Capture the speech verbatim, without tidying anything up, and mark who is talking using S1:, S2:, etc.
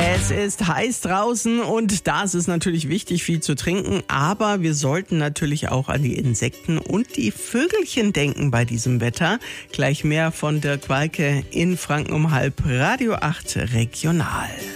S1: Es ist heiß draußen und da ist es natürlich wichtig, viel zu trinken. Aber wir sollten natürlich auch an die Insekten und die Vögelchen denken bei diesem Wetter. Gleich mehr von Dirk Walke in Franken um halb, Radio acht Regional.